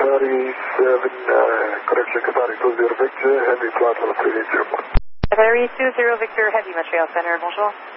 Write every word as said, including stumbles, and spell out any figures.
seven, uh, correction, Qatari two zero Victor, Heavy flight level three eight zero one. Qatari two zero Victor, Heavy, Montreal Center, bonjour.